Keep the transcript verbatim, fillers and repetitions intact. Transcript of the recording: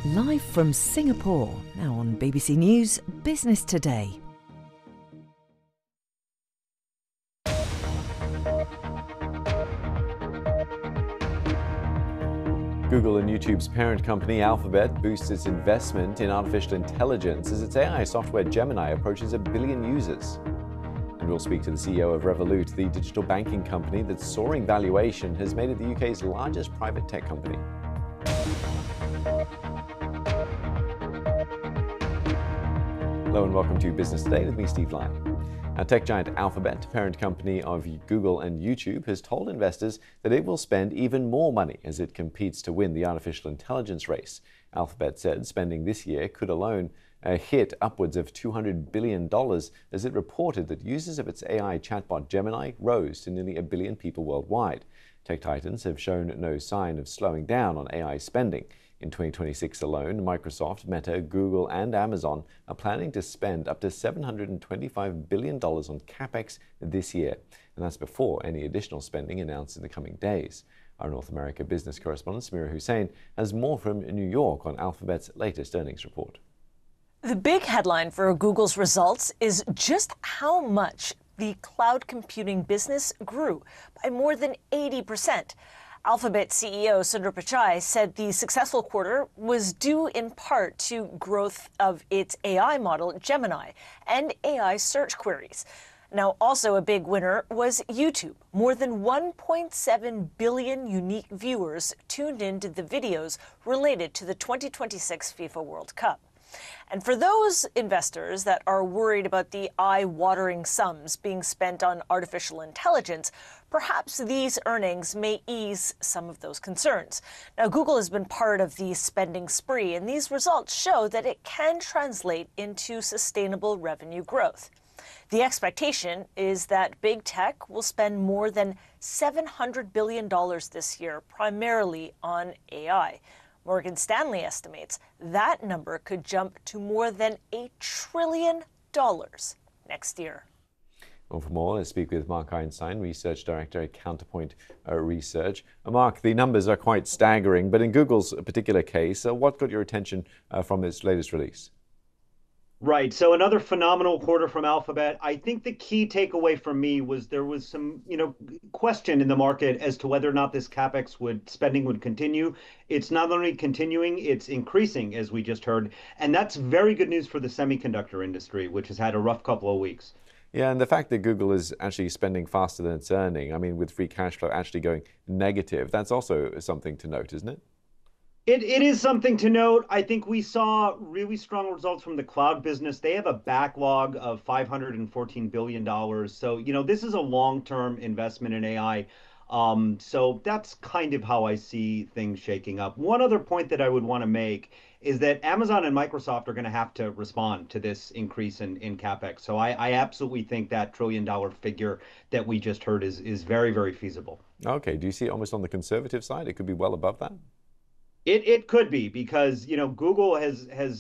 Live from Singapore, now on B B C News Business Today. Google and YouTube's parent company Alphabet boosts its investment in artificial intelligence as its A I software Gemini approaches a billion users. And we'll speak to the C E O of Revolut, the digital banking company that's soaring valuation has made it the U K's largest private tech company. Hello and welcome to Business Today with me, Steve Lyon. Now, tech giant Alphabet, parent company of Google and YouTube, has told investors that it will spend even more money as it competes to win the artificial intelligence race. Alphabet said spending this year could alone uh, hit upwards of two hundred billion dollars as it reported that users of its A I chatbot Gemini rose to nearly a billion people worldwide. Tech titans have shown no sign of slowing down on A I spending. In twenty twenty-six alone, Microsoft, Meta, Google and Amazon are planning to spend up to seven hundred twenty-five billion dollars on CapEx this year, and that's before any additional spending announced in the coming days. Our North America business correspondent Samira Hussein has more from New York on Alphabet's latest earnings report. The big headline for Google's results is just how much the cloud computing business grew by more than eighty percent. Alphabet C E O Sundar Pichai said the successful quarter was due in part to growth of its A I model, Gemini, and A I search queries. Now, also a big winner was YouTube. More than one point seven billion unique viewers tuned into the videos related to the twenty twenty-six FIFA World Cup. And for those investors that are worried about the eye-watering sums being spent on artificial intelligence, perhaps these earnings may ease some of those concerns. Now, Google has been part of the spending spree, and these results show that it can translate into sustainable revenue growth. The expectation is that big tech will spend more than seven hundred billion dollars this year, primarily on A I. Morgan Stanley estimates that number could jump to more than a trillion dollars next year. Well, for more, let's speak with Mark Einstein, Research Director at Counterpoint uh, Research. Uh, Mark, the numbers are quite staggering, but in Google's particular case, uh, what got your attention uh, from its latest release? Right. So another phenomenal quarter from Alphabet. I think the key takeaway for me was there was some, you know, question in the market as to whether or not this CapEx would spending would continue. It's not only continuing, it's increasing, as we just heard. And that's very good news for the semiconductor industry, which has had a rough couple of weeks. Yeah, and the fact that Google is actually spending faster than it's earning, I mean, with free cash flow actually going negative, that's also something to note, isn't it? It, it is something to note. I think we saw really strong results from the cloud business. They have a backlog of five hundred fourteen billion dollars. So, you know, this is a long-term investment in A I. Um, so that's kind of how I see things shaking up. One other point that I would want to make is that Amazon and Microsoft are going to have to respond to this increase in, in CapEx. So I, I absolutely think that trillion dollar figure that we just heard is, is very, very feasible. Okay. Do you see it almost on the conservative side? It could be well above that? It it could be because, you know, Google has has